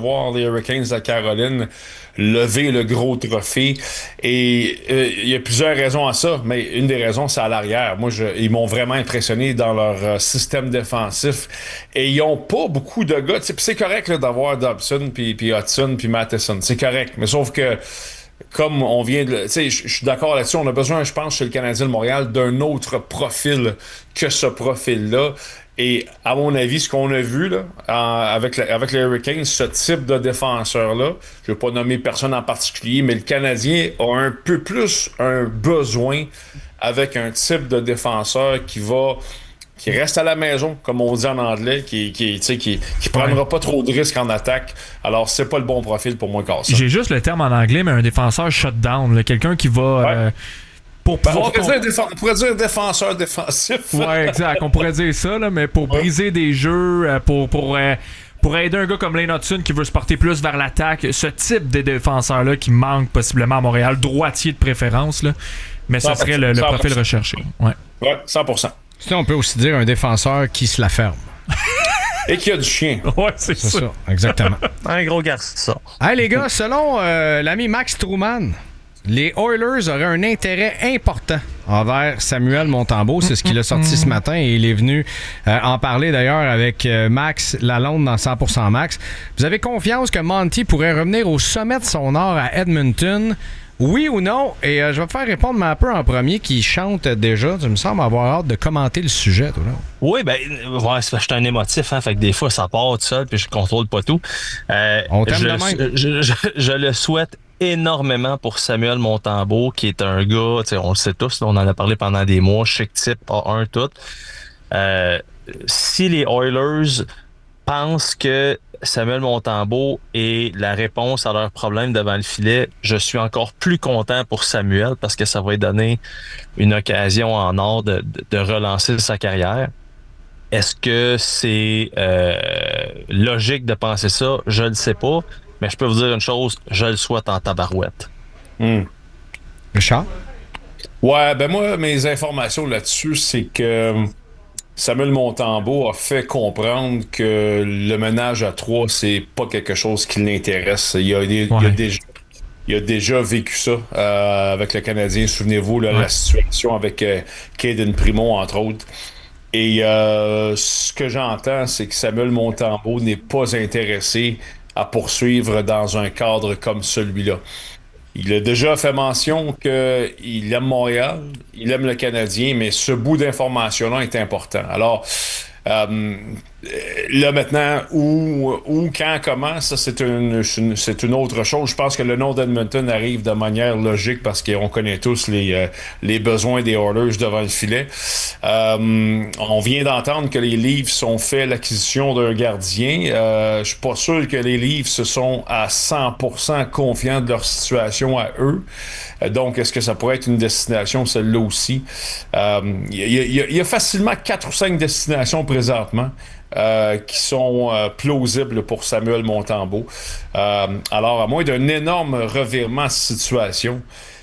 voir les Hurricanes de Caroline lever le gros trophée. Et il y a plusieurs raisons à ça, mais une des raisons, c'est à l'arrière. Ils m'ont vraiment impressionné dans leur système défensif. Et ils ont pas beaucoup de gars. Puis c'est correct là, d'avoir Dobson, puis Hudson, puis Matheson. C'est correct. Mais sauf que comme on vient de... Tu sais, je suis d'accord là-dessus. On a besoin, je pense, chez le Canadien de Montréal, d'un autre profil que ce profil-là. Et à mon avis, ce qu'on a vu là, avec les Hurricanes, ce type de défenseur-là, je ne vais pas nommer personne en particulier, mais le Canadien a un peu plus un besoin avec un type de défenseur qui reste à la maison, comme on dit en anglais, qui prendra pas trop de risques en attaque. Alors, c'est pas le bon profil pour moi, Carson. J'ai juste le terme en anglais, mais un défenseur shutdown, là, quelqu'un qui va... Ouais. Pour pouvoir on pourrait dire défenseur défensif. Ouais, exact. On pourrait dire ça, là, mais pour briser des jeux, pour aider un gars comme Lane Hudson qui veut se porter plus vers l'attaque, ce type de défenseur-là qui manque possiblement à Montréal, droitier de préférence, là, mais ce serait le profil recherché. Ouais, 100%. Sinon, on peut aussi dire un défenseur qui se la ferme. Et qui a du chien. Ouais, c'est ça. Exactement. Un gros garçon. Hey les gars, selon l'ami Max Truman, les Oilers auraient un intérêt important envers Samuel Montembeault. C'est ce qu'il a sorti ce matin et il est venu en parler d'ailleurs avec Max Lalonde dans 100% Max. Vous avez confiance que Monty pourrait revenir au sommet de son art à Edmonton? Oui ou non? Et je vais te faire répondre un peu en premier qui chante déjà. Tu me sembles avoir hâte de commenter le sujet, toi, là. Oui, ouais, je suis un émotif, hein, fait que des fois, ça part tout seul, puis je contrôle pas tout. On t'aime de même. Je le souhaite énormément pour Samuel Montembeault, qui est un gars, on le sait tous, on en a parlé pendant des mois, chic type, A1, tout. Si les Oilers pensent que Samuel Montembeault est la réponse à leurs problèmes devant le filet, je suis encore plus content pour Samuel parce que ça va lui donner une occasion en or de relancer sa carrière. Est-ce que c'est logique de penser ça? Je ne le sais pas, mais je peux vous dire une chose, je le souhaite en tabarouette. Richard? Ouais, moi, mes informations là-dessus, c'est que Samuel Montembeault a fait comprendre que le ménage à trois, c'est pas quelque chose qui l'intéresse. Il a déjà vécu ça avec le Canadien. Souvenez-vous, là, la situation avec Caden Primo, entre autres. Et ce que j'entends, c'est que Samuel Montembeault n'est pas intéressé à poursuivre dans un cadre comme celui-là. Il a déjà fait mention qu'il aime Montréal, il aime le Canadien, mais ce bout d'information-là est important. Alors, là maintenant, où, quand, comment, ça c'est une autre chose. Je pense que le nom d'Edmonton arrive de manière logique parce qu'on connaît tous les besoins des Oilers devant le filet. On vient d'entendre que les Leafs ont fait l'acquisition d'un gardien. Je suis pas sûr que les Leafs se sont à 100% confiants de leur situation à eux. Donc, est-ce que ça pourrait être une destination, celle-là aussi? Il y a facilement 4 ou 5 destinations présentement qui sont plausibles pour Samuel Montembeault. Alors, à moins d'un énorme revirement de situation,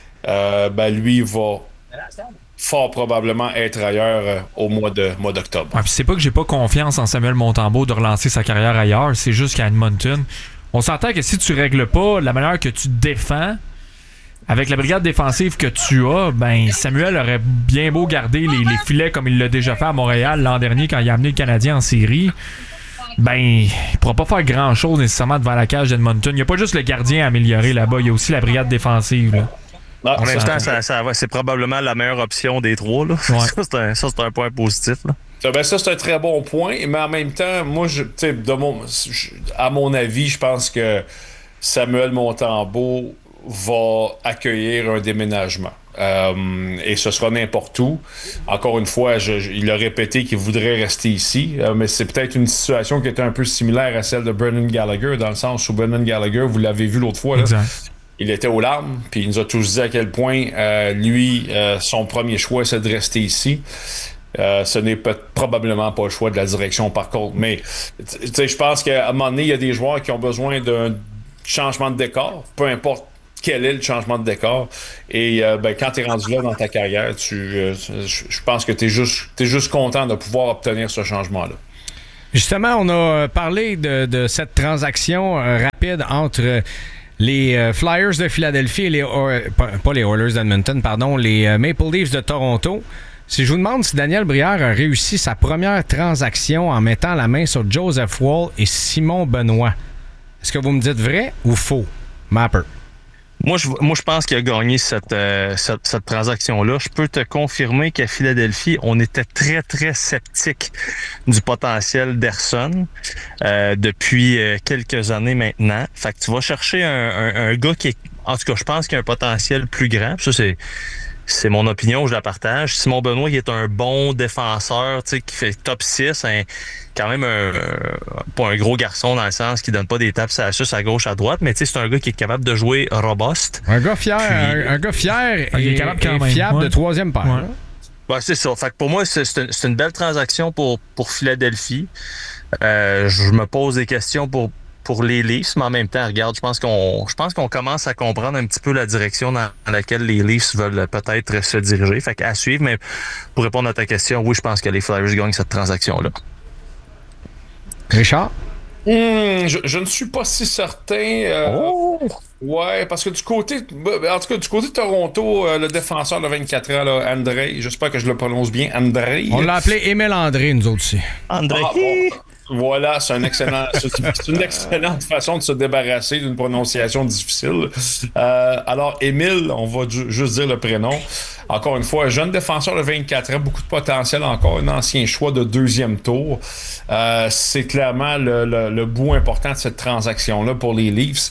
lui va fort probablement être ailleurs au mois d'octobre. Ouais, puis c'est pas que j'ai pas confiance en Samuel Montembeault de relancer sa carrière ailleurs, c'est juste qu'à Edmonton, on s'entend que si tu règles pas la manière que tu défends, avec la brigade défensive que tu as, Samuel aurait bien beau garder les filets comme il l'a déjà fait à Montréal l'an dernier quand il a amené le Canadien en série. Il pourra pas faire grand-chose nécessairement devant la cage d'Edmonton. Il n'y a pas juste le gardien à améliorer là-bas, il y a aussi la brigade défensive. Là. Non, pour l'instant, c'est probablement la meilleure option des trois. Là. Ouais. Ça, c'est un point positif. Là. Ça, c'est un très bon point, mais en même temps, moi, à mon avis, je pense que Samuel Montembeault va accueillir un déménagement. Et ce sera n'importe où. Encore une fois, il a répété qu'il voudrait rester ici, mais c'est peut-être une situation qui est un peu similaire à celle de Brendan Gallagher, dans le sens où Brendan Gallagher, vous l'avez vu l'autre fois, là, il était aux larmes, puis il nous a tous dit à quel point, son premier choix, c'est de rester ici. Ce n'est probablement pas le choix de la direction, par contre. Mais je pense qu'à un moment donné, il y a des joueurs qui ont besoin d'un changement de décor, peu importe quel est le changement de décor. Et quand tu es rendu là dans ta carrière, je pense que tu es juste content de pouvoir obtenir ce changement-là. Justement, on a parlé de cette transaction rapide entre les Flyers de Philadelphie et pas les Oilers d'Edmonton, pardon, les Maple Leafs de Toronto. Si je vous demande si Daniel Brière a réussi sa première transaction en mettant la main sur Joseph Woll et Simon Benoît, est-ce que vous me dites vrai ou faux? Mapper. Moi, je pense qu'il a gagné cette transaction-là. Je peux te confirmer qu'à Philadelphie, on était très, très sceptique du potentiel d'Ersson depuis quelques années maintenant. Fait que tu vas chercher un gars qui est... En tout cas, je pense qu'il a un potentiel plus grand. Ça, c'est mon opinion, je la partage. Simon Benoît, qui est un bon défenseur, tu sais, qui fait top 6, quand même pas un gros garçon dans le sens qu'il donne pas des tapes à gauche, à droite, mais tu sais, c'est un gars qui est capable de jouer robuste. Un gars fier, un gars fier et fiable de troisième paire. Ouais. Ouais, c'est ça. Fait que pour moi, c'est une belle transaction pour Philadelphie. Je me pose des questions pour les Leafs, mais en même temps, regarde, je pense qu'on commence à comprendre un petit peu la direction dans laquelle les Leafs veulent peut-être se diriger. Fait qu'à suivre, mais pour répondre à ta question, oui, je pense que les Flyers gagnent cette transaction-là. Richard? Je ne suis pas si certain. Ouais, parce que du côté de Toronto, le défenseur de 24 ans, là, André, j'espère que je le prononce bien, André. On l'a appelé Émile André, nous autres aussi. André. Voilà, c'est une excellente façon de se débarrasser d'une prononciation difficile. Alors, Émile, on va juste dire le prénom. Encore une fois, jeune défenseur de 24 ans, beaucoup de potentiel encore, un ancien choix de deuxième tour. C'est clairement le bout important de cette transaction-là pour les Leafs.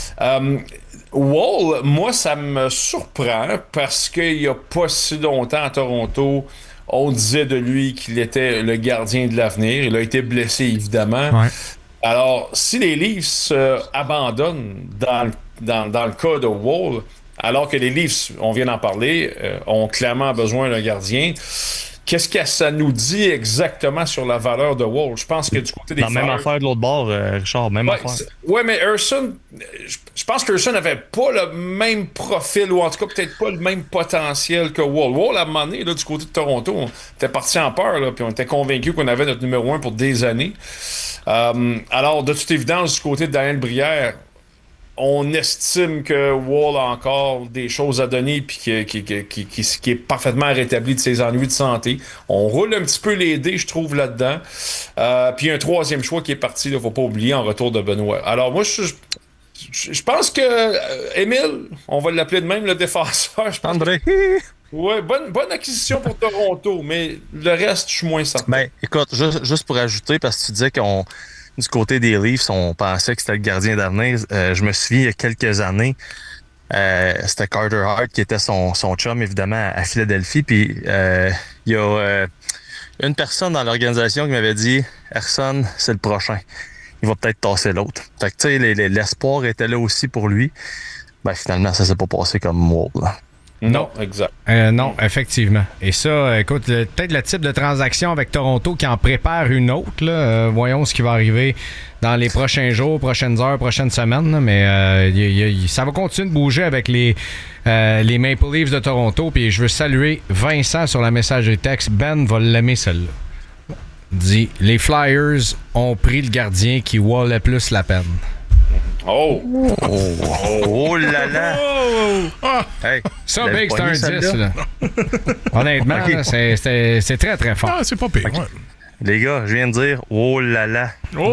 Woll, moi, ça me surprend parce qu'il n'y a pas si longtemps à Toronto, on disait de lui qu'il était le gardien de l'avenir. Il a été blessé, évidemment. Ouais. Alors, si les Leafs abandonnent dans le cas de Woll, alors que les Leafs, on vient d'en parler, ont clairement besoin d'un gardien, qu'est-ce que ça nous dit exactement sur la valeur de Woll? Je pense que du côté des Flyers... Même affaire de l'autre bord, Richard, même affaire. Oui, mais Ersson, je pense qu'Ersson n'avait pas le même profil, ou en tout cas peut-être pas le même potentiel que Woll. Woll, à un moment donné, là, du côté de Toronto, on était parti en peur, là, puis on était convaincus qu'on avait notre numéro 1 pour des années. Alors, de toute évidence, du côté de Daniel Brière, on estime que Woll a encore des choses à donner puis qui est parfaitement rétabli de ses ennuis de santé. On roule un petit peu les dés, je trouve, là-dedans. Puis un troisième choix qui est parti, il ne faut pas oublier, en retour de Benoît. Alors moi, je pense que Émile, on va l'appeler de même, le défenseur. André. Ouais, bonne acquisition pour Toronto, mais le reste, je suis moins certain. Ben, écoute, juste pour ajouter, parce que tu disais qu'on du côté des Leafs, on pensait que c'était le gardien d'avenir. Je me souviens, il y a quelques années, c'était Carter Hart qui était son chum, évidemment, à Philadelphie. Puis, il y a une personne dans l'organisation qui m'avait dit « Ersson, c'est le prochain. Il va peut-être tasser l'autre. » Fait que, tu sais, l'espoir était là aussi pour lui. Ben, finalement, ça s'est pas passé comme moi, là. Non, exact. Non, effectivement. Et ça, écoute, peut-être le type de transaction avec Toronto qui en prépare une autre. Là. Voyons ce qui va arriver dans les prochains jours, prochaines heures, prochaines semaines. Là. Mais ça va continuer de bouger avec les Maple Leafs de Toronto. Puis je veux saluer Vincent sur la messagerie texte. Ben va l'aimer celle-là. Dit, les Flyers ont pris le gardien qui valait plus la peine. Oh là là! Hey, ça, Big, c'est un 10. Là. Honnêtement, okay. Là, c'est très, très fort. Ah, c'est pas pire. Okay. Ouais. Les gars, je viens de dire oh là là.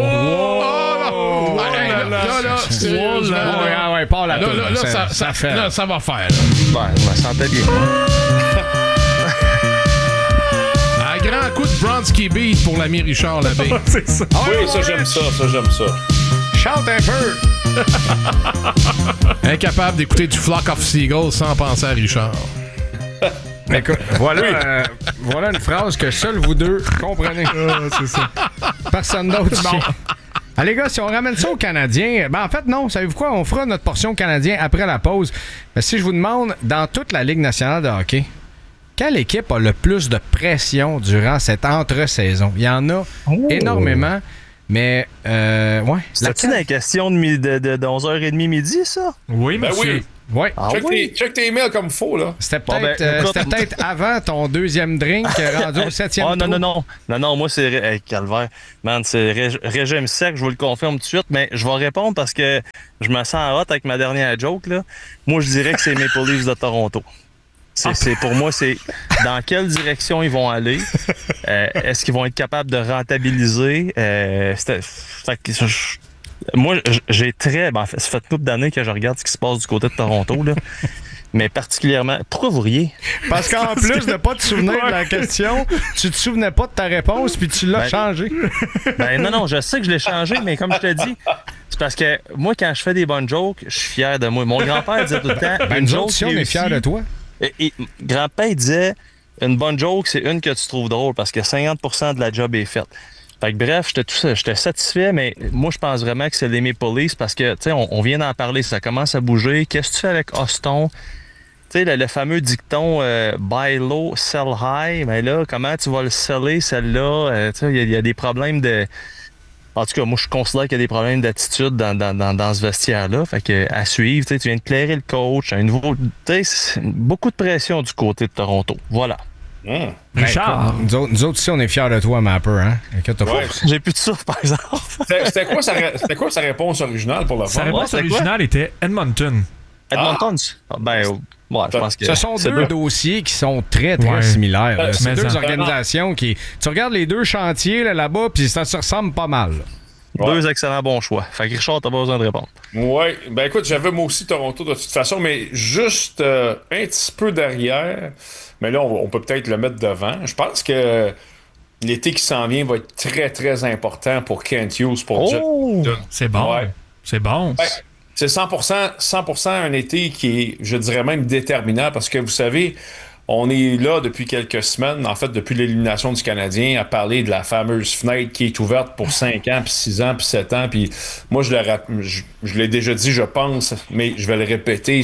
Oh là là! Ouais, pas là. Là, ça fait. Là, ça va faire. Ouais, je me sentais bien. Un grand coup de Bronski Beat pour l'ami Richard Labbé. C'est ça. Oui, ça, j'aime ça. Chante un peu! Incapable d'écouter du Flock of Seagulls sans penser à Richard. Écoute, voilà une phrase que seuls vous deux comprenez. C'est ça. Personne d'autre. Non. Ah, les gars, si on ramène ça aux Canadiens, en fait, non. Savez-vous quoi? On fera notre portion Canadien après la pause. Mais si je vous demande, dans toute la Ligue nationale de hockey, quelle équipe a le plus de pression durant cette entre-saison? Il y en a énormément. Mais, ouais. C'était-tu une question de 11h30 midi, ça? Oui, monsieur. Oui. Ah Check tes emails comme faut, là. C'était peut-être avant ton deuxième drink rendu au 7e tour. Non, moi, c'est calvaire. Man, c'est régime sec, je vous le confirme tout de suite, mais je vais répondre parce que je me sens hot avec ma dernière joke, là. Moi, je dirais que c'est Maple Leafs de Toronto. Pour moi, c'est dans quelle direction ils vont aller. Est-ce qu'ils vont être capables de rentabiliser? Moi, j'ai ça fait une couple d'années que je regarde ce qui se passe du côté de Toronto, là. Mais particulièrement... Pourquoi vous riez? Parce qu'en plus de ne pas te souvenir de la question, tu te souvenais pas de ta réponse puis tu l'as changé. Non, je sais que je l'ai changé, mais comme je te dis, c'est parce que moi, quand je fais des bonnes jokes, je suis fier de moi. Mon grand-père disait tout le temps... nous autres, si on est fiers de toi. Et grand-père disait, une bonne joke, c'est une que tu trouves drôle parce que 50% de la job est faite. Fait que bref, j'étais satisfait, mais moi, je pense vraiment que c'est les Maple Leafs parce que, tu sais, on vient d'en parler, ça commence à bouger. Qu'est-ce que tu fais avec Austin? Tu sais, le fameux dicton buy low, sell high, mais là, comment tu vas le seller, celle-là? Tu sais, il y a des problèmes de... En tout cas, moi, je considère qu'il y a des problèmes d'attitude dans ce vestiaire-là. Fait que, à suivre, tu viens de clairer le coach, un nouveau... Tu sais, beaucoup de pression du côté de Toronto. Voilà. Richard. Nous autres ici, on est fiers de toi, Mapper, hein? J'ai plus de souffle, par exemple. C'était quoi sa réponse originale pour le Sa fun? réponse originale était Edmonton. Edmonton? Je pense que... Ce sont deux dossiers qui sont très, très similaires. C'est deux organisations qui... Tu regardes les deux chantiers là-bas, puis ça se ressemble pas mal. Deux excellents bons choix. Fait que Richard, t'as pas besoin de répondre. Oui. Ben écoute, j'avais moi aussi Toronto de toute façon, mais juste un petit peu derrière. Mais là, on peut peut-être le mettre devant. Je pense que l'été qui s'en vient va être très, très important pour Kent Hughes. C'est bon. Ouais. C'est bon. Ouais. C'est 100% un été qui est, je dirais même, déterminant parce que vous savez, on est là depuis quelques semaines, en fait, depuis l'élimination du Canadien, à parler de la fameuse fenêtre qui est ouverte pour 5 ans, puis 6 ans, puis 7 ans. Puis moi, je l'ai déjà dit, je pense, mais je vais le répéter,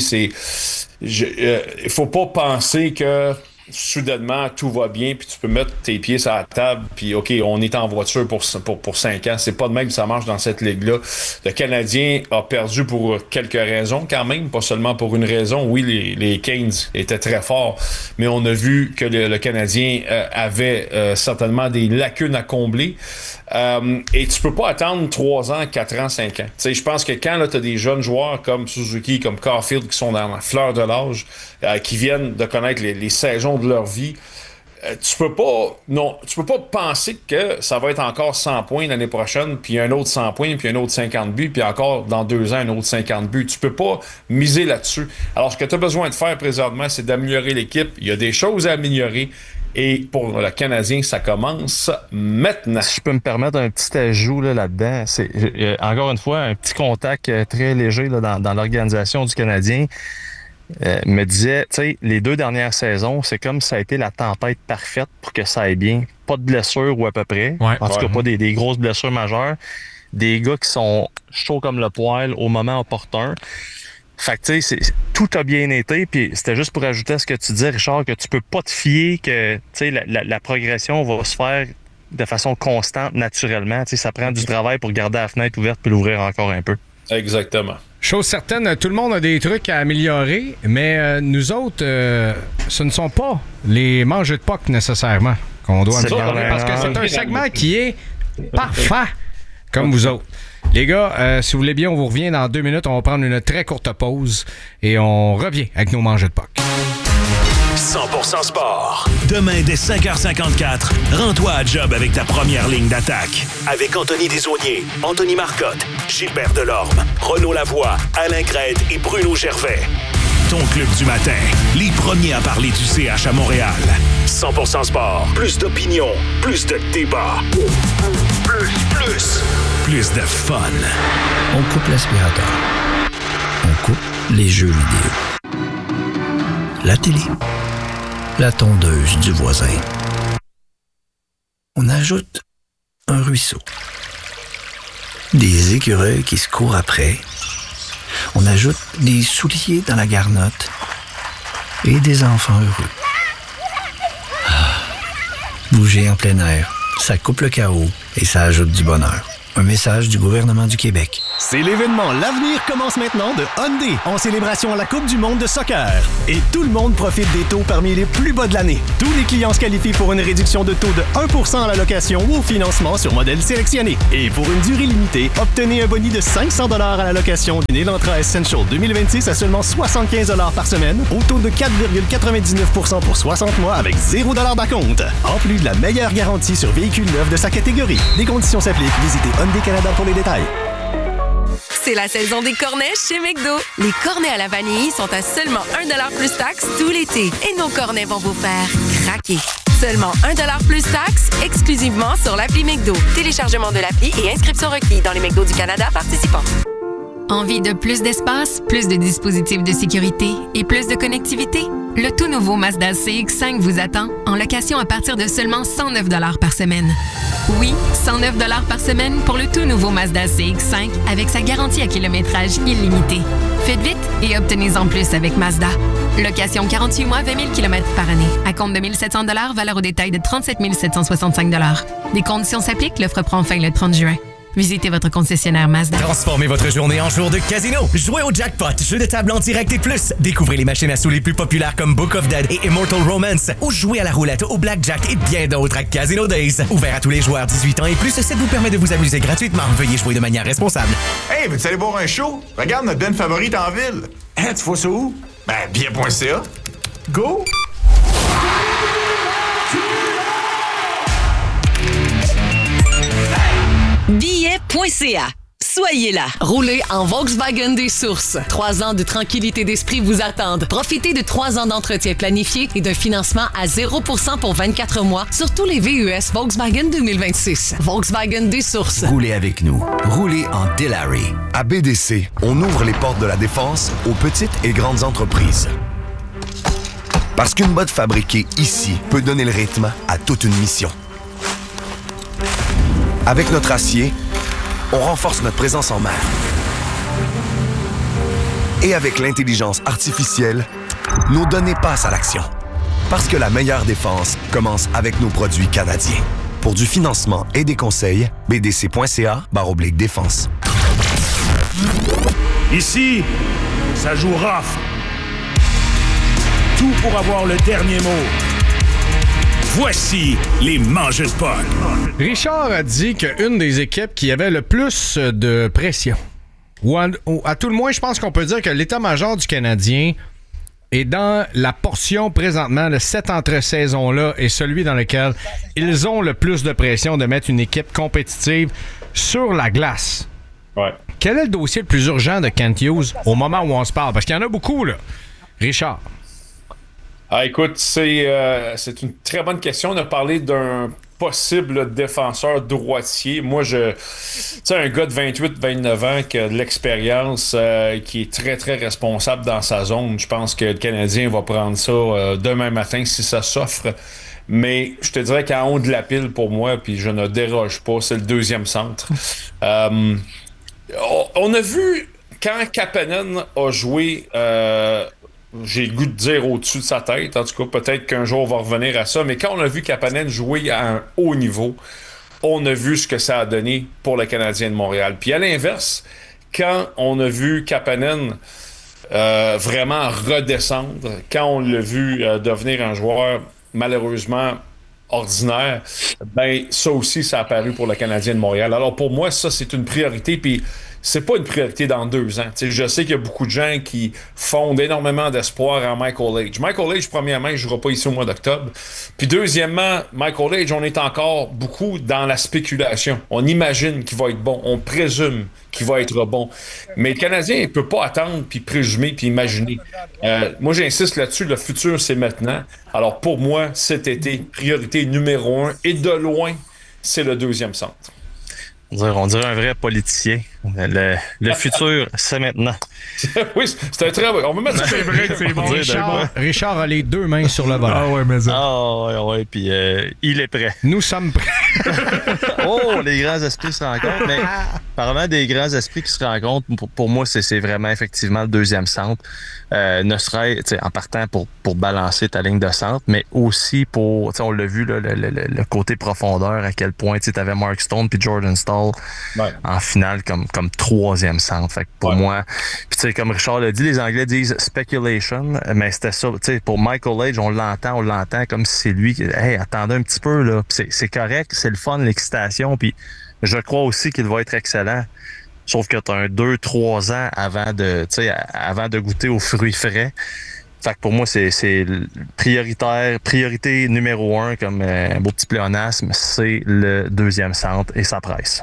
il faut pas penser que soudainement, tout va bien, puis tu peux mettre tes pieds sur la table, puis OK, on est en voiture pour 5 ans. C'est pas de même que ça marche dans cette ligue-là. Le Canadien a perdu pour quelques raisons quand même, pas seulement pour une raison. Oui, les Canes étaient très forts, mais on a vu que le Canadien avait certainement des lacunes à combler. Et tu peux pas attendre 3 ans, 4 ans, 5 ans. Tu sais, je pense que quand tu as des jeunes joueurs comme Suzuki, comme Caulfield, qui sont dans la fleur de l'âge, qui viennent de connaître les saisons de leur vie, tu peux pas penser que ça va être encore 100 points l'année prochaine, puis un autre 100 points, puis un autre 50 buts, puis encore dans 2 ans, un autre 50 buts. Tu peux pas miser là-dessus. Alors, ce que tu as besoin de faire présentement, c'est d'améliorer l'équipe. Il y a des choses à améliorer. Et pour le Canadien, ça commence maintenant. Si je peux me permettre un petit ajout là-dedans, c'est encore une fois un petit contact très léger là, dans l'organisation du Canadien. Me disait, tu sais, les 2 dernières saisons, c'est comme si ça a été la tempête parfaite pour que ça aille bien. Pas de blessures ou à peu près. Ouais. En tout cas, pas des grosses blessures majeures. Des gars qui sont chauds comme le poêle au moment opportun. Fait que, tu sais, tout a bien été, puis c'était juste pour ajouter à ce que tu disais, Richard, que tu peux pas te fier que, tu sais, la progression va se faire de façon constante, naturellement. Tu sais, ça prend du travail pour garder la fenêtre ouverte puis l'ouvrir encore un peu. Exactement. Chose certaine, tout le monde a des trucs à améliorer, mais nous autres, ce ne sont pas les mangeux de POC nécessairement qu'on doit améliorer, parce que c'est un segment qui est parfait, comme vous autres. Les gars, si vous voulez bien, on vous revient dans 2 minutes. On va prendre une très courte pause et on revient avec nos mangeux de POC. 100% sport. Demain, dès 5h54, rends-toi à job avec ta première ligne d'attaque. Avec Anthony Desaulniers, Anthony Marcotte, Gilbert Delorme, Renaud Lavoie, Alain Crête et Bruno Gervais. Ton club du matin, les premiers à parler du CH à Montréal. 100% sport. Plus d'opinion, plus de débat. Plus de fun. On coupe l'aspirateur. On coupe les jeux vidéo. La télé. La tondeuse du voisin. On ajoute un ruisseau. Des écureuils qui se courent après. On ajoute des souliers dans la garnotte. Et des enfants heureux. Bouger en plein air, ça coupe le chaos et ça ajoute du bonheur. Un message du gouvernement du Québec. C'est l'événement L'Avenir commence maintenant de Hyundai en célébration à la Coupe du monde de soccer. Et tout le monde profite des taux parmi les plus bas de l'année. Tous les clients se qualifient pour une réduction de taux de 1% à la location ou au financement sur modèle sélectionné. Et pour une durée limitée, obtenez un boni de 500 $ à la location d'une Elantra Essential 2026 à seulement 75 $ par semaine, au taux de 4,99% pour 60 mois avec 0 $ d'acompte. En plus de la meilleure garantie sur véhicules neufs de sa catégorie. Les conditions s'appliquent. Visitez Hyundai Canada pour les détails. C'est la saison des cornets chez McDo. Les cornets à la vanille sont à seulement 1$ plus taxes tout l'été. Et nos cornets vont vous faire craquer. Seulement 1$ plus taxes, exclusivement sur l'appli McDo. Téléchargement de l'appli et inscription requis dans les McDo du Canada participants. Envie de plus d'espace, plus de dispositifs de sécurité et plus de connectivité? Le tout nouveau Mazda CX-5 vous attend en location à partir de seulement 109 $ par semaine. Oui, 109 $ par semaine pour le tout nouveau Mazda CX-5 avec sa garantie à kilométrage illimité. Faites vite et obtenez-en plus avec Mazda. Location 48 mois, 20 000 km par année. À compte de 1 700 $, valeur au détail de 37 765 $. Des conditions s'appliquent, l'offre prend fin le 30 juin. Visitez votre concessionnaire Mazda. Transformez votre journée en jour de casino. Jouez au jackpot, jeu de table en direct et plus. Découvrez les machines à sous les plus populaires comme Book of Dead et Immortal Romance. Ou jouez à la roulette, au blackjack et bien d'autres à Casino Days. Ouvert à tous les joueurs 18 ans et plus, ça vous permet de vous amuser gratuitement. Veuillez jouer de manière responsable. Hey, veux-tu aller voir un show? Regarde notre band favorite en ville. Hein, tu vois ça où? Ben, bien.ca. Go! Billet.ca. Soyez là. Roulez en Volkswagen des Sources. 3 ans de tranquillité d'esprit vous attendent. Profitez de 3 ans d'entretien planifié et d'un financement à 0% pour 24 mois sur tous les VUS Volkswagen 2026. Volkswagen des Sources. Roulez avec nous. Roulez en Dilary. À BDC, on ouvre les portes de la défense aux petites et grandes entreprises. Parce qu'une botte fabriquée ici peut donner le rythme à toute une mission. Avec notre acier, on renforce notre présence en mer. Et avec l'intelligence artificielle, nos données passent à l'action. Parce que la meilleure défense commence avec nos produits canadiens. Pour du financement et des conseils, bdc.ca/défense. Ici, ça joue rough. Tout pour avoir le dernier mot. Voici les Mangeux de Paul. Richard a dit qu'une des équipes qui avait le plus de pression, ou à tout le moins, je pense qu'on peut dire que l'état-major du Canadien est dans la portion présentement de cette entre-saison-là et celui dans lequel ils ont le plus de pression de mettre une équipe compétitive sur la glace. Ouais. Quel est le dossier le plus urgent de Kent Hughes au moment où on se parle? Parce qu'il y en a beaucoup, là. Richard. Ah, écoute, c'est une très bonne question. On a parlé d'un possible défenseur droitier. Moi, tu sais, un gars de 28-29 ans qui a de l'expérience, qui est très, très responsable dans sa zone. Je pense que le Canadien va prendre ça demain matin si ça s'offre. Mais je te dirais qu'en haut de la pile, pour moi, puis je ne déroge pas, c'est le deuxième centre. On a vu, quand Kapanen a joué... j'ai le goût de dire au-dessus de sa tête. En tout cas, peut-être qu'un jour on va revenir à ça. Mais quand on a vu Kapanen jouer à un haut niveau, on a vu ce que ça a donné pour le Canadien de Montréal. Puis à l'inverse, quand on a vu Kapanen vraiment redescendre, quand on l'a vu devenir un joueur malheureusement ordinaire, ben ça aussi, ça a apparu pour le Canadien de Montréal. Alors pour moi, ça, c'est une priorité. Puis c'est pas une priorité dans 2 ans. T'sais, je sais qu'il y a beaucoup de gens qui fondent énormément d'espoir en Michael Hage. Michael Hage, premièrement, il ne jouera pas ici au mois d'octobre. Puis deuxièmement, Michael Hage, on est encore beaucoup dans la spéculation. On imagine qu'il va être bon. On présume qu'il va être bon. Mais le Canadien, il ne peut pas attendre, puis présumer, puis imaginer. Moi, j'insiste là-dessus. Le futur, c'est maintenant. Alors pour moi, cet été, priorité numéro 1. Et de loin, c'est le deuxième centre. On dirait un vrai politicien. Le futur, c'est maintenant. Oui, c'est un très... On va mettre ça. C'est vrai que c'est bon. Richard a les 2 mains sur le volant. Ah ouais, mais ça. Ah ouais, puis il est prêt. Nous sommes prêts. Oh, les grands esprits se rencontrent. Mais parlant des grands esprits qui se rencontrent, pour moi, c'est vraiment effectivement le deuxième centre. Ne serait-ce en partant pour balancer ta ligne de centre, mais aussi pour, on l'a vu, là, le côté profondeur, à quel point tu avais Mark Stone puis Jordan Staal en finale comme comme troisième centre. Fait que pour moi, puis tu sais, comme Richard l'a dit, les Anglais disent speculation, mais c'était ça. Tu sais, pour Michael Age, on l'entend comme si c'est lui. Hey, attendez un petit peu là. C'est correct, c'est le fun, l'excitation. Puis je crois aussi qu'il va être excellent. Sauf que tu as un 2-3 ans avant de goûter aux fruits frais. Fait que pour moi, c'est priorité numéro 1 comme un beau petit pléonasme, c'est le deuxième centre et ça presse.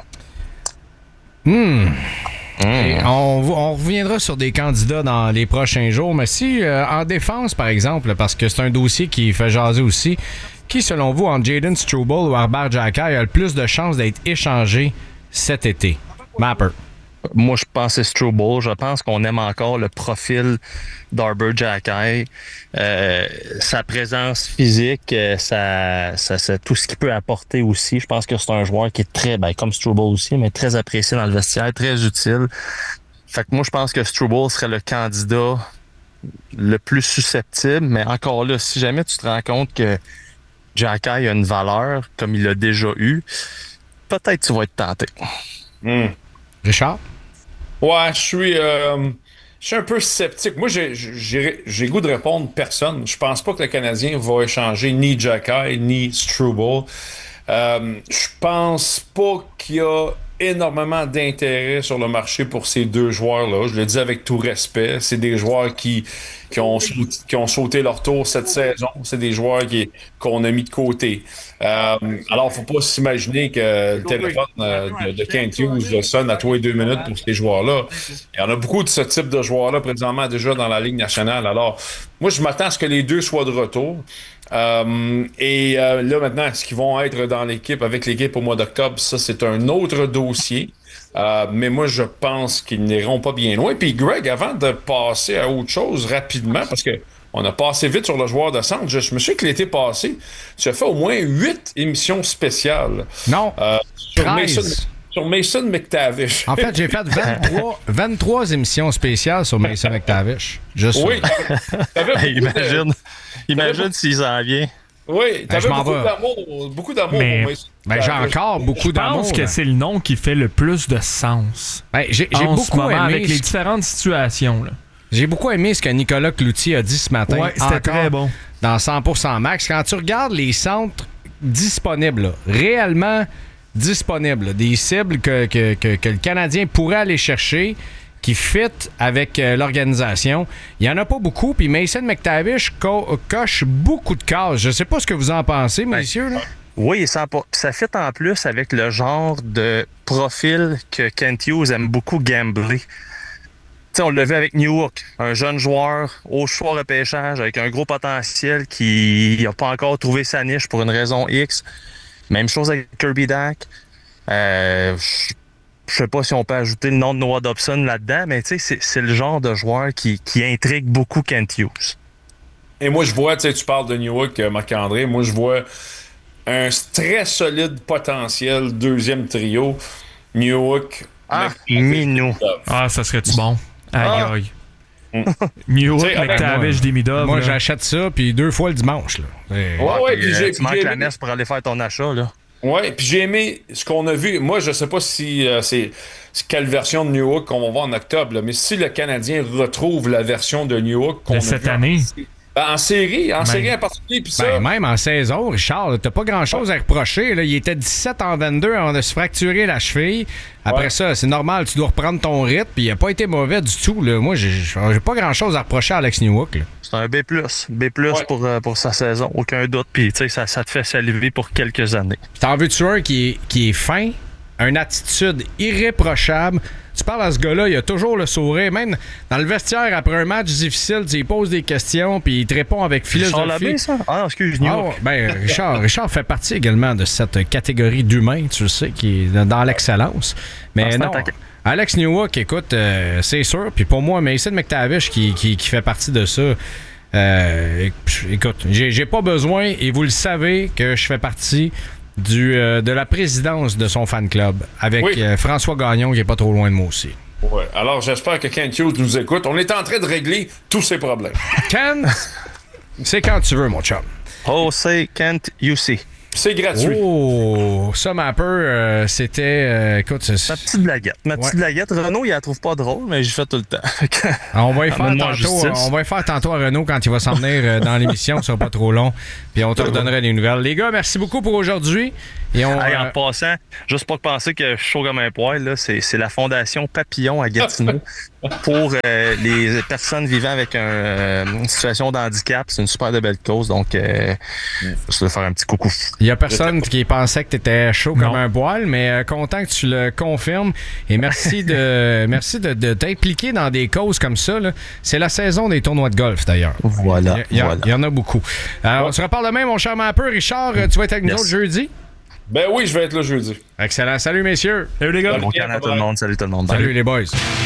Et on reviendra sur des candidats dans les prochains jours, mais si en défense, par exemple, parce que c'est un dossier qui fait jaser aussi, qui, selon vous, entre Jayden Struble ou Arber Xhekaj, a le plus de chances d'être échangé cet été? Mapper. Moi, je pense que c'est Struble. Je pense qu'on aime encore le profil d'Arber Xhekaj. Sa présence physique, tout ce qu'il peut apporter aussi. Je pense que c'est un joueur qui est très, comme Struble aussi, mais très apprécié dans le vestiaire, très utile. Fait que moi, je pense que Struble serait le candidat le plus susceptible. Mais encore là, si jamais tu te rends compte que Xhekaj a une valeur, comme il l'a déjà eu, peut-être tu vas être tenté. Richard? Ouais, je suis un peu sceptique. Moi, j'ai goût de répondre personne. Je pense pas que le Canadien va échanger ni Xhekaj ni Struble. Je pense pas qu'il y a énormément d'intérêt sur le marché pour ces deux joueurs-là. Je le dis avec tout respect. C'est des joueurs qui ont sauté leur tour cette saison. C'est des joueurs qu'on a mis de côté. Alors, faut pas s'imaginer que le téléphone de Kent Hughes sonne à tous les 2 minutes pour ces joueurs-là. Il y en a beaucoup de ce type de joueurs-là présentement déjà dans la Ligue nationale. Alors, moi, je m'attends à ce que les deux soient de retour. Là, maintenant, est-ce qu'ils vont être dans l'équipe, avec l'équipe au mois d'octobre? Ça, c'est un autre dossier. Mais moi, je pense qu'ils n'iront pas bien loin. Puis Greg, avant de passer à autre chose rapidement, parce que on a passé vite sur le joueur de centre, je me souviens que l'été passé, tu as fait au moins 8 émissions spéciales. Non, sur Mason McTavish. En fait, j'ai fait 23 émissions spéciales sur Mason McTavish. Juste oui. Imagine s'il s'en vient. Oui, t'avais beaucoup d'amour pour Mason. J'ai encore beaucoup d'amour. Je pense que c'est le nom qui fait le plus de sens. J'ai beaucoup aimé avec les différentes situations. Là. J'ai beaucoup aimé ce que Nicolas Cloutier a dit ce matin. Ouais, c'était très bon. Dans 100% Max, quand tu regardes les centres disponibles, là, réellement disponibles, des cibles que le Canadien pourrait aller chercher, qui fit avec l'organisation, il n'y en a pas beaucoup. Puis Mason McTavish coche beaucoup de cases. Je ne sais pas ce que vous en pensez, messieurs. Là. Oui, ça fit en plus avec le genre de profil que Kent Hughes aime beaucoup gambler. T'sais, on l'a vu avec Newhook, un jeune joueur au choix repêchage avec un gros potentiel qui n'a pas encore trouvé sa niche pour une raison X. Même chose avec Kirby Dach. Je sais pas si on peut ajouter le nom de Noah Dobson là-dedans, mais c'est le genre de joueur qui intrigue beaucoup Kent Hughes. Et moi, je vois, tu parles de Newhook, Marc-André, moi, je vois un très solide potentiel deuxième trio. Newhook. Minou. Ça serait-tu bon? Aïe. Newhook, McTavish, Demidov. Moi, j'achète ça, puis 2 fois le dimanche. Là. Tu manques la messe pour aller faire ton achat, là. Oui, puis j'ai aimé ce qu'on a vu. Moi, je sais pas si c'est quelle version de Newhook qu'on va voir en octobre, là, mais si le Canadien retrouve la version de Newhook qu'on a cette année. En série en particulier. Puis ça... même en saison, Richard, t'as pas grand-chose à reprocher. Là. Il était 17 en 22 avant de se fracturer la cheville. Après ça, c'est normal, tu dois reprendre ton rythme. Puis il a pas été mauvais du tout. Là. Moi, j'ai pas grand-chose à reprocher à Alex Newhook. Là. C'est un B+. B+, pour sa saison, aucun doute. Puis ça te fait saliver pour quelques années. T'en veux-tu un qui est fin, une attitude irréprochable? Tu parles à ce gars-là, il a toujours le sourire. Même dans le vestiaire, après un match difficile, il pose des questions puis il te répond avec philosophie. Richard Labbé, ça? Excuse-moi. Richard fait partie également de cette catégorie d'humains, tu le sais, qui est dans l'excellence. Mais non, Alex Newhook, écoute, c'est sûr. Puis pour moi, Mason McTavish qui fait partie de ça. Écoute, j'ai pas besoin, et vous le savez, que je fais partie de la présidence de son fan club avec François Gagnon qui est pas trop loin de moi aussi. Ouais. Alors j'espère que Kent Hughes nous écoute. On est en train de régler tous ces problèmes. Kent, c'est quand tu veux, mon chum. Oh, c'est Kent UC. C'est gratuit. Oh, ça, Mapper, c'était... écoute, Ma petite blaguette. Ma petite blaguette. Renaud, il la trouve pas drôle, mais j'y fais tout le temps. On va y faire tantôt à Renaud quand il va s'en venir dans l'émission. Ce sera pas trop long. Puis on te redonnera des nouvelles. Les gars, merci beaucoup pour aujourd'hui. Et en passant, juste pour penser que je suis chaud comme un poil, là, c'est la Fondation Papillon à Gatineau pour les personnes vivant avec une situation de handicap. C'est une super de belle cause. Donc, je vais faire un petit coucou. Il y a personne qui pensait que tu étais chaud comme un poil, mais content que tu le confirmes. Et merci de t'impliquer dans des causes comme ça. Là. C'est la saison des tournois de golf, d'ailleurs. Voilà. Il y en a beaucoup. On se reparle demain, mon cher Mapper. Richard, tu vas être avec nous autres jeudi? Ben oui, je vais être là jeudi. Excellent. Salut, messieurs. Salut, les gars. Bon week-end à tout le monde. Salut tout le monde. Salut, les boys.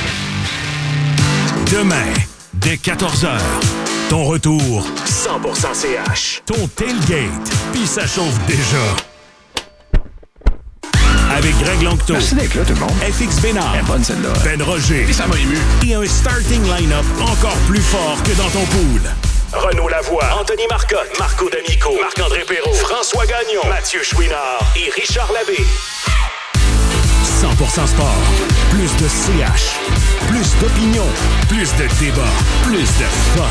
Demain, dès 14h, ton retour 100% CH. Ton tailgate, puis ça chauffe déjà. Avec Greg Longto. Merci d'être là, tout le monde. FX Bénard. Elle est bonne, celle-là. Ben Roger. Et ça m'a ému. Et un starting line-up encore plus fort que dans ton pool. Renaud Lavoie, Anthony Marcotte, Marco D'Amico, Marc-André Perrault, François Gagnon, Mathieu Chouinard et Richard Labbé. 100% sport. Plus de CH. Plus d'opinion. Plus de débat. Plus de fun.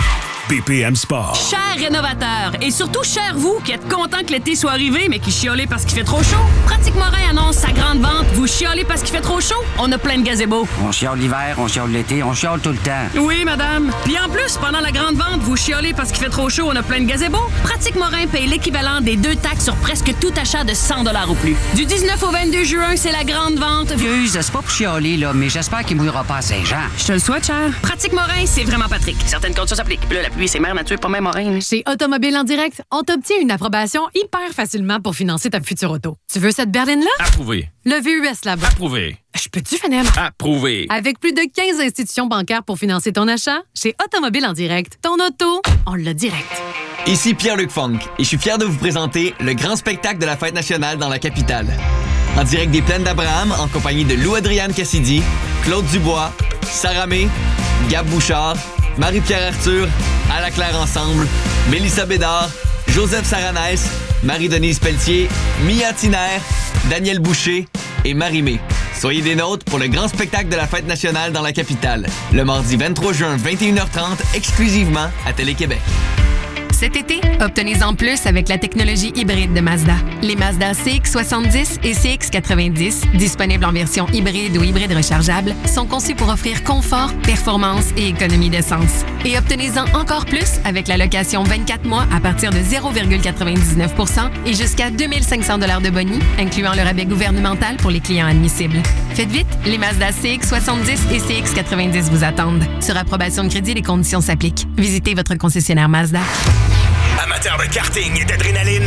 BPM Sport. Chers rénovateurs, et surtout chers vous qui êtes contents que l'été soit arrivé mais qui chiolez parce qu'il fait trop chaud, Pratique Morin annonce sa grande vente. Vous chiolez parce qu'il fait trop chaud? On a plein de gazebos. On chiole l'hiver, on chiole l'été, on chiole tout le temps. Oui, madame. Puis en plus, pendant la grande vente, vous chiolez parce qu'il fait trop chaud, on a plein de gazebos. Pratique Morin paye l'équivalent des 2 taxes sur presque tout achat de 100 $ ou plus. Du 19 au 22 juin, c'est la grande vente. Excuse, c'est pas pour chialer, là, mais j'espère qu'il mouillera pas à Saint-Jean. Je te le souhaite, cher. Pratique Morin, c'est vraiment Patrick. Certaines conditions s'appliquent. Puis là, la pluie, c'est mère nature, pas même Morin. Chez Automobile en direct, on t'obtient une approbation hyper facilement pour financer ta future auto. Tu veux cette berline-là? Approuvé. Le VUS là-bas. Approuvé. Je peux-tu finir? Approuvé. Avec plus de 15 institutions bancaires pour financer ton achat, chez Automobile en direct, ton auto, on l'a direct. Ici Pierre-Luc Funk et je suis fier de vous présenter le grand spectacle de la Fête nationale dans la capitale. En direct des Plaines d'Abraham, en compagnie de Lou-Adriane Cassidy, Claude Dubois, Sarah May, Gab Bouchard, Marie-Pierre Arthur, À la Claire Ensemble, Mélissa Bédard, Joseph Saranès, Marie-Denise Pelletier, Mia Tiner, Daniel Boucher et Marie-Mé. Soyez des nôtres pour le grand spectacle de la Fête nationale dans la capitale, le mardi 23 juin, 21h30, exclusivement à Télé-Québec. Cet été, obtenez-en plus avec la technologie hybride de Mazda. Les Mazda CX-70 et CX-90, disponibles en version hybride ou hybride rechargeable, sont conçus pour offrir confort, performance et économie d'essence. Et obtenez-en encore plus avec la location 24 mois à partir de 0,99 % et jusqu'à 2 500 $ de boni, incluant le rabais gouvernemental pour les clients admissibles. Faites vite, les Mazda CX-70 et CX-90 vous attendent. Sur approbation de crédit, les conditions s'appliquent. Visitez votre concessionnaire Mazda. Amateurs de karting et d'adrénaline,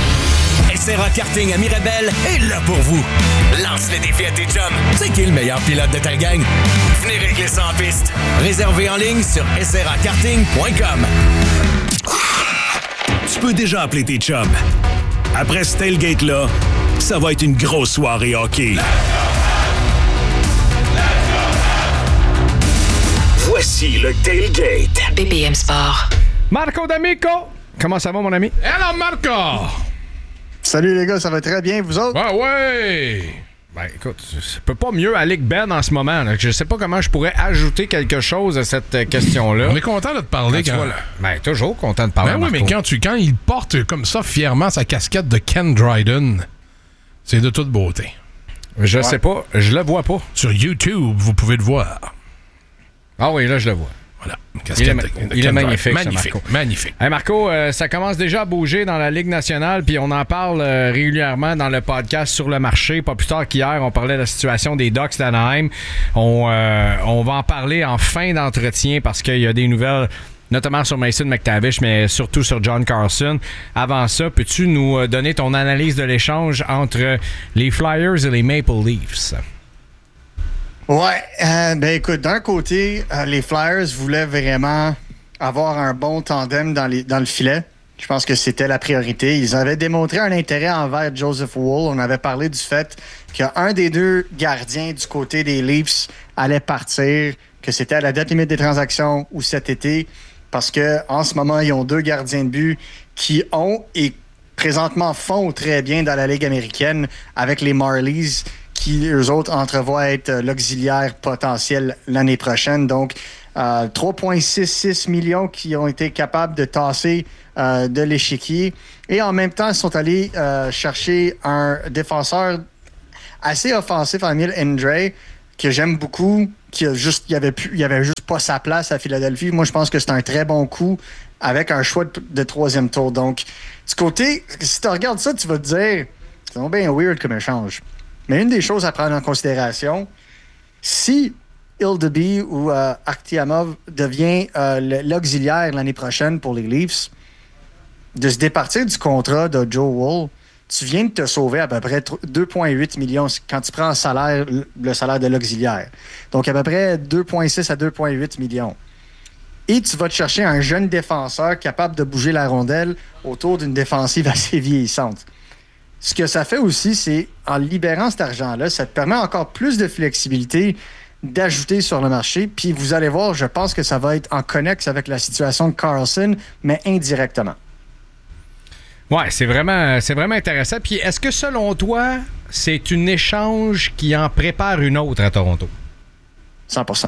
SRA Karting à Mirabel est là pour vous. Lance le défi à tes chums. C'est qui le meilleur pilote de ta gang? Venez régler ça en piste. Réservé en ligne sur srakarting.com. Tu peux déjà appeler tes chums. Après ce tailgate-là, ça va être une grosse soirée hockey. Voici le tailgate. BPM Sport. Marco D'Amico! Comment ça va, mon ami? Hello, Marco! Salut, les gars, ça va très bien, vous autres? Ah ouais! Ben, écoute, ça peut pas mieux aller que Ben en ce moment. Là. Je sais pas comment je pourrais ajouter quelque chose à cette question-là. On est content de te parler. Ben, toujours content de parler. Ben oui, mais quand il porte comme ça fièrement sa casquette de Ken Dryden, c'est de toute beauté. Je sais pas, je le vois pas. Sur YouTube, vous pouvez le voir. Ah oui, là, je le vois. Voilà. Il est magnifique, magnifique, Marco. Magnifique. Hey Marco, ça commence déjà à bouger dans la Ligue nationale, puis on en parle régulièrement dans le podcast Sur le marché. Pas plus tard qu'hier, on parlait de la situation des Ducks d'Anaheim. On va en parler en fin d'entretien parce qu'il y a des nouvelles, notamment sur Mason McTavish, mais surtout sur John Carlson. Avant ça, peux-tu nous donner ton analyse de l'échange entre les Flyers et les Maple Leafs? Ouais, ben écoute, d'un côté, les Flyers voulaient vraiment avoir un bon tandem dans le filet. Je pense que c'était la priorité. Ils avaient démontré un intérêt envers Joseph Woll. On avait parlé du fait qu'un des deux gardiens du côté des Leafs allait partir, que c'était à la date limite des transactions ou cet été, parce que en ce moment, ils ont 2 gardiens de but qui ont et présentement font très bien dans la Ligue américaine avec les Marlies, qui, eux autres, entrevoient être l'auxiliaire potentiel l'année prochaine. Donc, 3,66 millions qui ont été capables de tasser de l'échiquier. Et en même temps, ils sont allés chercher un défenseur assez offensif, Emil Endre, que j'aime beaucoup, il y avait juste pas sa place à Philadelphie. Moi, je pense que c'est un très bon coup avec un choix de troisième tour. Donc, du côté, si tu regardes ça, tu vas te dire, c'est bien weird comme échange. Mais une des choses à prendre en considération, si Hildeby ou Akhtiamov devient l'auxiliaire l'année prochaine pour les Leafs, de se départir du contrat de Joe Woll, tu viens de te sauver à peu près 2,8 millions quand tu prends le salaire de l'auxiliaire. Donc, à peu près 2,6 à 2,8 millions. Et tu vas te chercher un jeune défenseur capable de bouger la rondelle autour d'une défensive assez vieillissante. Ce que ça fait aussi, c'est en libérant cet argent-là, ça te permet encore plus de flexibilité d'ajouter sur le marché. Puis vous allez voir, je pense que ça va être en connexe avec la situation de Karlsson, mais indirectement. Ouais, c'est vraiment intéressant. Puis est-ce que selon toi, c'est un échange qui en prépare une autre à Toronto? 100%.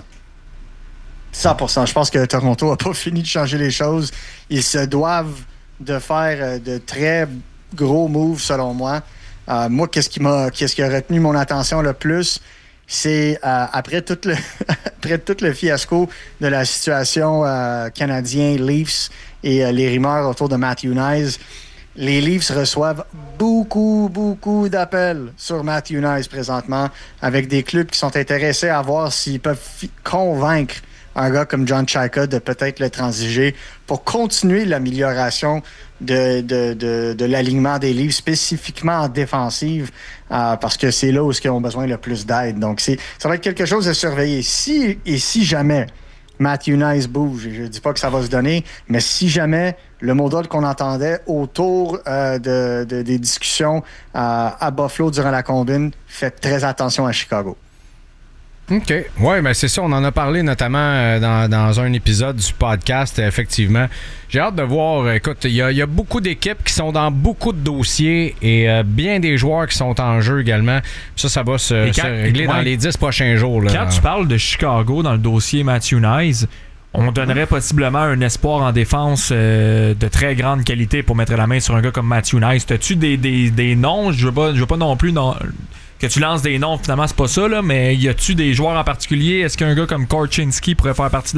100%. Je pense que Toronto n'a pas fini de changer les choses. Ils se doivent de faire de très gros moves, selon moi. Moi, qu'est-ce qui a retenu mon attention le plus, c'est après tout le fiasco de la situation canadien Leafs et les rumeurs autour de Matthew Knies, les Leafs reçoivent beaucoup d'appels sur Matthew Knies présentement, avec des clubs qui sont intéressés à voir s'ils peuvent convaincre un gars comme John Chayka de peut-être le transiger pour continuer l'amélioration de l'alignement des Leafs, spécifiquement en défensive, parce que c'est là où ils ont besoin le plus d'aide. Donc, ça va être quelque chose à surveiller. Si jamais Matthew Knies bouge, et je ne dis pas que ça va se donner, mais si jamais le mot d'ordre qu'on entendait autour des discussions à Buffalo durant la combine, faites très attention à Chicago. OK. Oui, mais c'est ça. On en a parlé notamment dans un épisode du podcast, effectivement. J'ai hâte de voir. Écoute, il y a beaucoup d'équipes qui sont dans beaucoup de dossiers et bien des joueurs qui sont en jeu également. Ça va se régler dans les 10 prochains jours. Là. Quand tu parles de Chicago dans le dossier Matthew Knies, on donnerait possiblement un espoir en défense de très grande qualité pour mettre la main sur un gars comme Matthew Knies. T'as-tu des noms? Je veux pas non plus... que tu lances des noms, finalement, c'est pas ça, là, mais y a-tu des joueurs en particulier? Est-ce qu'un gars comme Korchinski pourrait faire partie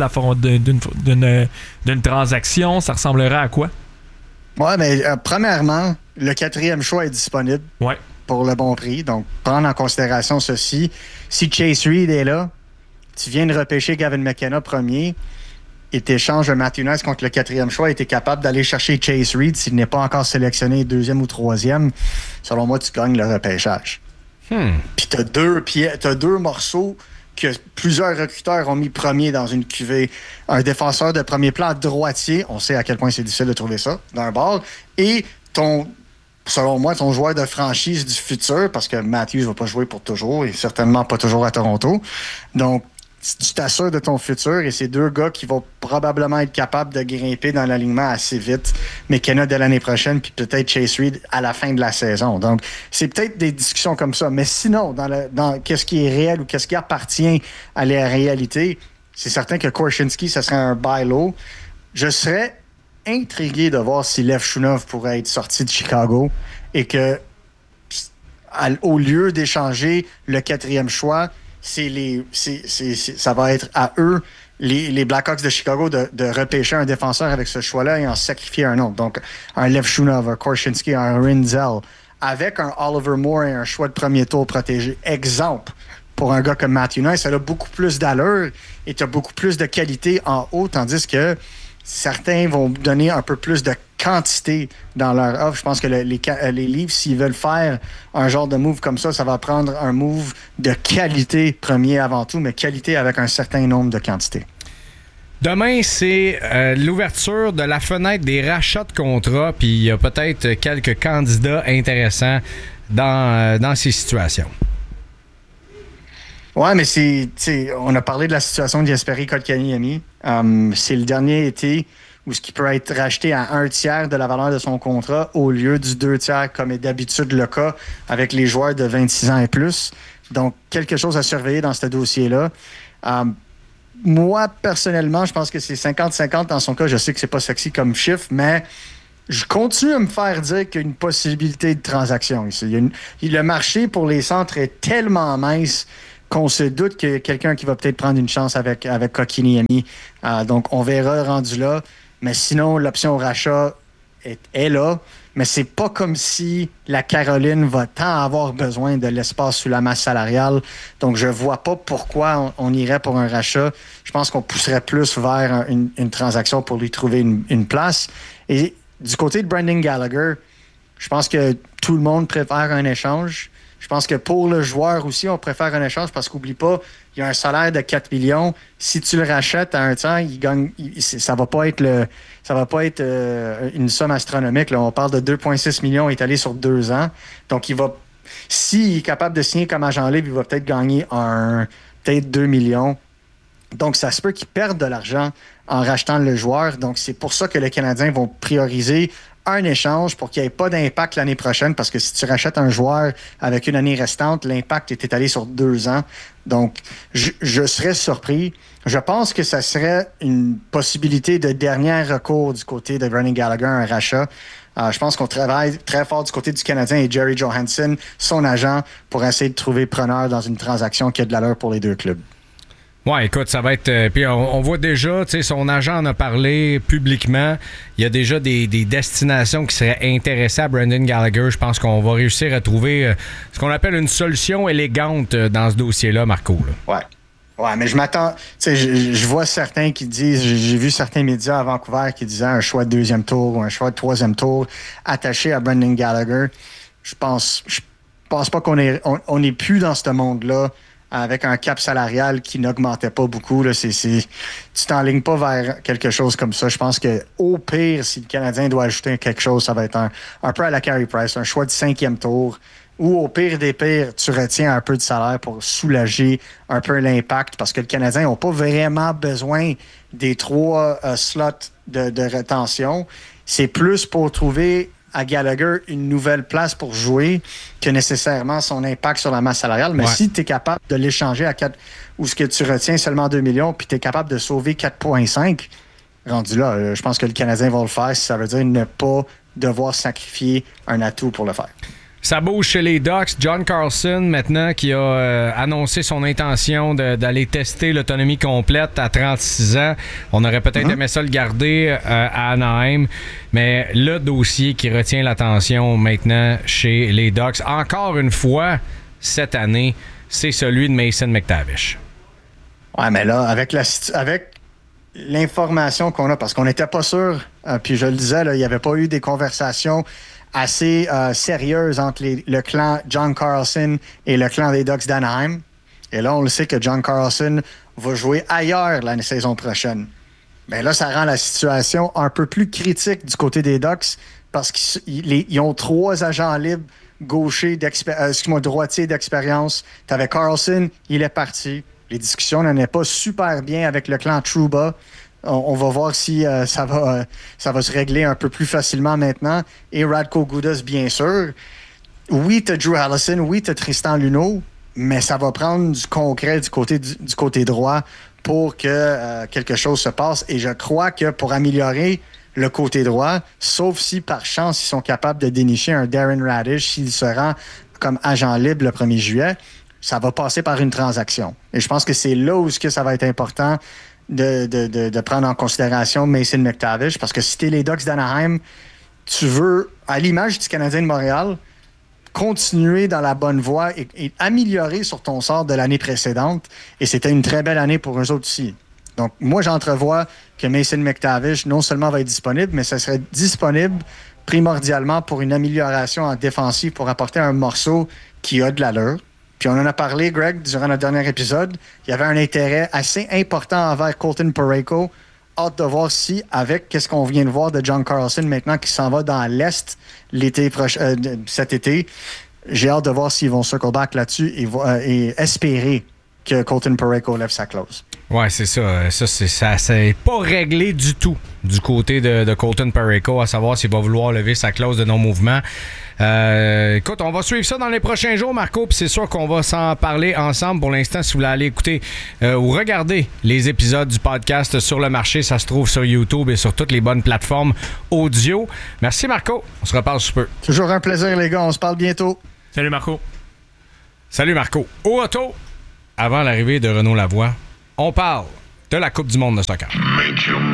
de d'une transaction? Ça ressemblerait à quoi? Ouais, mais premièrement, le 4e choix est disponible pour le bon prix. Donc, prendre en considération ceci. Si Chase Reed est là, tu viens de repêcher Gavin McKenna premier et t'échanges un Matthew Knies contre le 4e choix et t'es capable d'aller chercher Chase Reed s'il n'est pas encore sélectionné 2e ou 3e. Selon moi, tu gagnes le repêchage. Puis t'as deux morceaux que plusieurs recruteurs ont mis premier dans une cuvée. Un défenseur de premier plan droitier, on sait à quel point c'est difficile de trouver ça, d'un bord, et selon moi, ton joueur de franchise du futur, parce que Matthews ne va pas jouer pour toujours, et certainement pas toujours à Toronto. Donc, tu t'assures de ton futur, et c'est deux gars qui vont probablement être capables de grimper dans l'alignement assez vite. McKenna dès l'année prochaine, puis peut-être Chase Reed à la fin de la saison. Donc, c'est peut-être des discussions comme ça. Mais sinon, dans qu'est-ce qui est réel ou qu'est-ce qui appartient à la réalité, c'est certain que Korchinski, ce serait un buy low. Je serais intrigué de voir si Lev Shunov pourrait être sorti de Chicago et que, au lieu d'échanger le 4e choix, ça va être à eux, les Blackhawks de Chicago, de repêcher un défenseur avec ce choix-là et en sacrifier un autre. Donc, un Lev Shunov, un Korchinski, un Rinzel, avec un Oliver Moore et un choix de premier tour protégé. Exemple, pour un gars comme Matthew Knies, ça a beaucoup plus d'allure et tu as beaucoup plus de qualité en haut, tandis que certains vont donner un peu plus de quantité dans leur offre. Je pense que les Leafs, s'ils veulent faire un genre de move comme ça, ça va prendre un move de qualité premier avant tout, mais qualité avec un certain nombre de quantités. Demain, c'est l'ouverture de la fenêtre des rachats de contrats, puis il y a peut-être quelques candidats intéressants dans ces situations. Ouais, mais on a parlé de la situation de Jesperi Kotkaniemi. C'est le dernier été où ce qui peut être racheté à 1/3 de la valeur de son contrat au lieu du 2/3 comme est d'habitude le cas avec les joueurs de 26 ans et plus. Donc, quelque chose à surveiller dans ce dossier-là. Moi, personnellement, je pense que c'est 50-50 dans son cas. Je sais que c'est pas sexy comme chiffre, mais je continue à me faire dire qu'il y a une possibilité de transaction ici. Le marché pour les centres est tellement mince qu'on se doute qu'il y a quelqu'un qui va peut-être prendre une chance avec Kotkaniemi. Donc, on verra rendu là. Mais sinon, l'option rachat est là. Mais c'est pas comme si la Caroline va tant avoir besoin de l'espace sous la masse salariale. Donc, je vois pas pourquoi on irait pour un rachat. Je pense qu'on pousserait plus vers une transaction pour lui trouver une place. Et du côté de Brendan Gallagher, je pense que tout le monde préfère un échange. Je pense que pour le joueur aussi, on préfère un échange parce qu'oublie pas, il y a un salaire de 4 millions. Si tu le rachètes à un temps, il gagne. Ça va pas être une somme astronomique. Là. On parle de 2,6 millions étalés sur 2 ans. Donc, s'il est capable de signer comme agent libre, il va peut-être gagner peut-être 2 millions. Donc, ça se peut qu'il perde de l'argent en rachetant le joueur. Donc, c'est pour ça que les Canadiens vont prioriser un échange pour qu'il n'y ait pas d'impact l'année prochaine, parce que si tu rachètes un joueur avec une année restante, l'impact est étalé sur 2 ans. Donc, je serais surpris. Je pense que ça serait une possibilité de dernier recours du côté de Brendan Gallagher, un rachat. Je pense qu'on travaille très fort du côté du Canadien et Jerry Johansson, son agent, pour essayer de trouver preneur dans une transaction qui a de l'allure pour les deux clubs. Ouais, écoute, ça va être... puis on voit déjà, tu sais, son agent en a parlé publiquement. Il y a déjà des destinations qui seraient intéressées à Brendan Gallagher. Je pense qu'on va réussir à trouver ce qu'on appelle une solution élégante dans ce dossier-là, Marco. Là. Ouais, mais je m'attends... Tu sais, je vois certains qui disent... J'ai vu certains médias à Vancouver qui disaient un choix de 2e tour ou un choix de 3e tour attaché à Brendan Gallagher. Je pense pas qu'on est plus dans ce monde-là avec un cap salarial qui n'augmentait pas beaucoup. Là, tu t'enlignes pas vers quelque chose comme ça. Je pense qu'au pire, si le Canadien doit ajouter quelque chose, ça va être un peu à la Carey Price, un choix de 5e tour, ou au pire des pires, tu retiens un peu de salaire pour soulager un peu l'impact, parce que le Canadien n'a pas vraiment besoin des 3 slots de rétention. C'est plus pour trouver à Gallagher une nouvelle place pour jouer que nécessairement son impact sur la masse salariale. Mais si tu es capable de l'échanger à 4, ou ce que tu retiens seulement 2 millions, puis tu es capable de sauver 4,5, rendu là, je pense que le Canadien va le faire, si ça veut dire ne pas devoir sacrifier un atout pour le faire. Ça bouge chez les Ducks. John Carlson, maintenant, qui a annoncé son intention d'aller tester l'autonomie complète à 36 ans. On aurait peut-être aimé ça le garder à Anaheim. Mais le dossier qui retient l'attention maintenant chez les Ducks, encore une fois, cette année, c'est celui de Mason McTavish. Ouais, mais là, avec l'information qu'on a, parce qu'on n'était pas sûr, puis je le disais, là, il n'y avait pas eu des conversations assez sérieuse entre le clan John Carlson et le clan des Ducks d'Anaheim. Et là, on le sait que John Carlson va jouer ailleurs la saison prochaine. Mais là, ça rend la situation un peu plus critique du côté des Ducks parce qu'ils ont 3 agents libres droitiers d'expérience. T'avais Carlson, il est parti. Les discussions n'en pas super bien avec le clan Trouba. On va voir si ça va se régler un peu plus facilement maintenant. Et Radko Gudas, bien sûr. Oui, tu as Drew Allison, oui, tu as Tristan Luneau, mais ça va prendre du concret du côté droit pour que quelque chose se passe. Et je crois que pour améliorer le côté droit, sauf si par chance ils sont capables de dénicher un Darren Radish s'il se rend comme agent libre le 1er juillet, ça va passer par une transaction. Et je pense que c'est là où ça va être important de prendre en considération Mason McTavish, parce que si t'es les Ducks d'Anaheim, tu veux, à l'image du Canadien de Montréal, continuer dans la bonne voie et améliorer sur ton sort de l'année précédente. Et c'était une très belle année pour eux autres aussi. Donc, moi, j'entrevois que Mason McTavish non seulement va être disponible, mais ça serait disponible primordialement pour une amélioration en défensive, pour apporter un morceau qui a de l'allure. Puis on en a parlé, Greg, durant notre dernier épisode. Il y avait un intérêt assez important envers Colton Parayko. Hâte de voir si, avec qu'est-ce qu'on vient de voir de John Carlson maintenant qui s'en va dans l'Est cet été, j'ai hâte de voir s'ils vont circle back là-dessus et espérer que Colton Parayko lève sa clause. Ouais, c'est ça. Ça c'est pas réglé du tout du côté de Colton Parayko, à savoir s'il va vouloir lever sa clause de non-mouvement. Écoute, on va suivre ça dans les prochains jours, Marco, puis c'est sûr qu'on va s'en parler ensemble. Pour l'instant, si vous voulez aller écouter ou regarder les épisodes du podcast Sur le marché, ça se trouve sur YouTube et sur toutes les bonnes plateformes audio. Merci, Marco. On se reparle sous peu. Toujours un plaisir, les gars. On se parle bientôt. Salut, Marco. Salut, Marco. Au retour, avant l'arrivée de Renaud Lavoie, on parle de la Coupe du monde de soccer.